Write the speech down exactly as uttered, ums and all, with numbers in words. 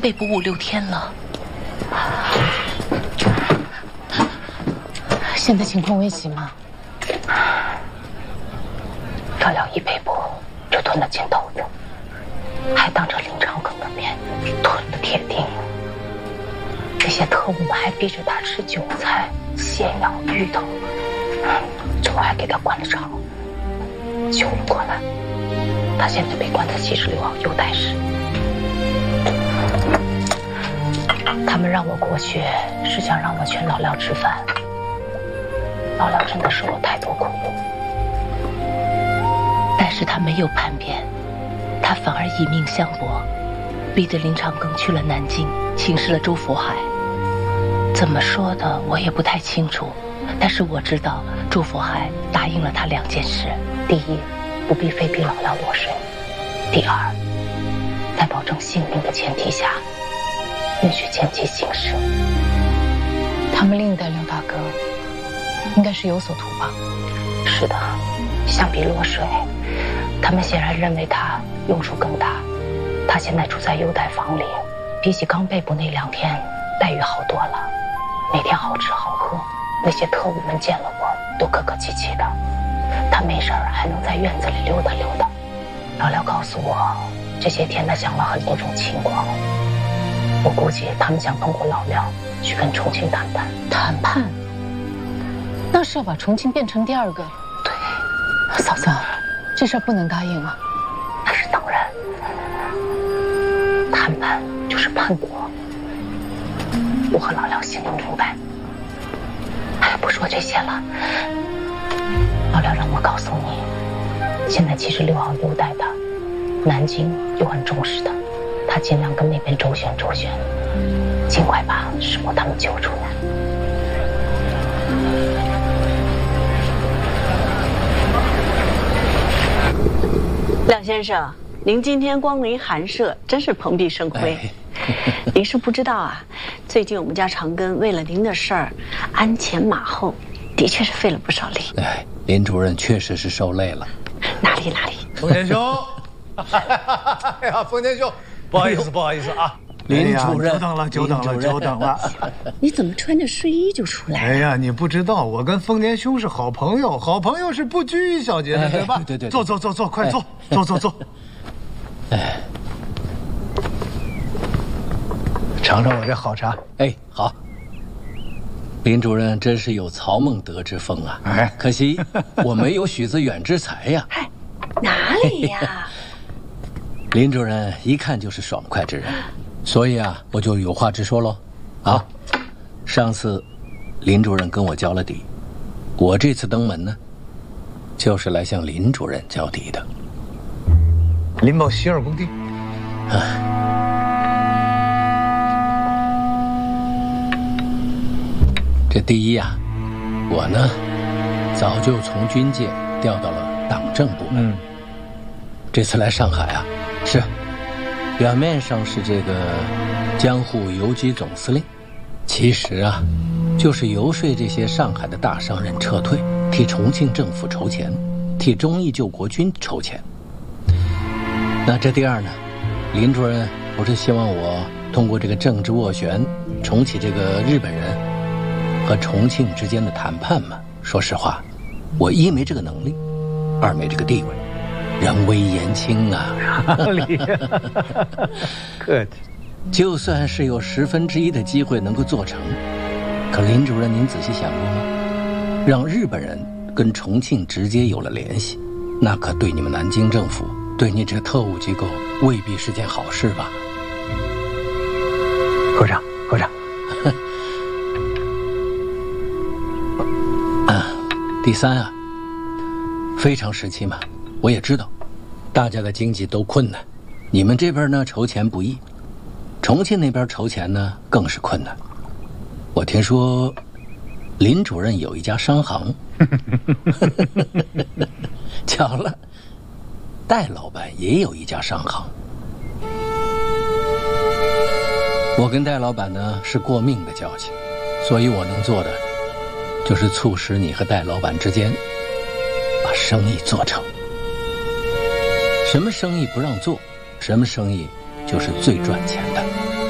被捕五六天了。 现在情况危急吗？ 老廖一被捕就吞了金豆子，还当着林长庚的面吞了铁钉。这些特务们还逼着他吃韭菜、泻药、芋头，最后还给他灌了肠，救了过来。他现在被关在七十六号优待室。他们让我过去，是想让我劝老廖吃饭。老廖真的受了太多苦，但是他没有叛变，他反而以命相搏，逼得林长庚去了南京，请示了周佛海。怎么说的我也不太清楚，但是我知道周佛海答应了他两件事：第一，不必非逼老廖落水；第二，在保证性命的前提下，允许前妻行事。 他们另一代刘大哥应该是有所图吧？ 是的，相比落水，他们显然认为他用处更大。他现在住在优待房里，比起刚被捕那两天待遇好多了，每天好吃好喝，那些特务们见了我都客客气气的。他没事儿还能在院子里溜达溜达。老廖告诉我，这些天他想了很多种情况，我估计他们想通过老廖去跟重庆谈判。 谈判？那是要把重庆变成第二个？ 对， 嫂子，这事儿不能答应啊。 那是当然，谈判就是叛国。我和老廖心里明白。哎，不说这些了。老廖让我告诉你，现在七十六号优待的，南京又很重视的，他尽量跟那边周旋周旋，尽快把师伯他们救出来。 亮先生，您今天光临寒舍，真是蓬荜生辉。哎、您是不知道啊，最近我们家长庚为了您的事儿，鞍前马后，的确是费了不少力。 哎，林主任确实是受累了。 哪里哪里， 丰田兄，哎呀，丰田兄，不好意思不好意思啊。 林主任， 久等了，久等了，久等了。 你怎么穿着睡衣就出来了？ 哎呀，你不知道，我跟丰田兄是好朋友，好朋友是不拘于小节的，对吧？ 对对对， 坐坐坐坐，快坐，坐坐坐。 哎， 尝尝我这好茶。 哎，好。林主任真是有曹孟德之风啊！ 哎， 可惜我没有许子远之才呀。 嗨，哪里呀？ 林主任一看就是爽快之人。所以啊，我就有话直说喽。啊，上次林主任跟我交了底，我这次登门呢，就是来向林主任交底的。 林某洗耳恭听。 啊，这第一啊，我呢早就从军界调到了党政部门。嗯，这次来上海啊，是。表面上是这个江沪游击总司令，其实啊，就是游说这些上海的大商人撤退，替重庆政府筹钱，替忠义救国军筹钱。那这第二呢，林主任不是希望我通过这个政治斡旋，重启这个日本人和重庆之间的谈判吗？说实话，我一没这个能力，二没这个地位。人微言轻啊， 客气。 就算是有十分之一的机会能够做成，可林主任您仔细想过吗？让日本人跟重庆直接有了联系，那可对你们南京政府，对你这个特务机构未必是件好事吧？ 鼓掌，鼓掌。 啊，第三啊，非常时期嘛。我也知道，大家的经济都困难，你们这边呢筹钱不易，重庆那边筹钱呢更是困难。我听说，林主任有一家商行，巧了，戴老板也有一家商行。我跟戴老板呢是过命的交情，所以我能做的，就是促使你和戴老板之间把生意做成。什么生意不让做，什么生意就是最赚钱的。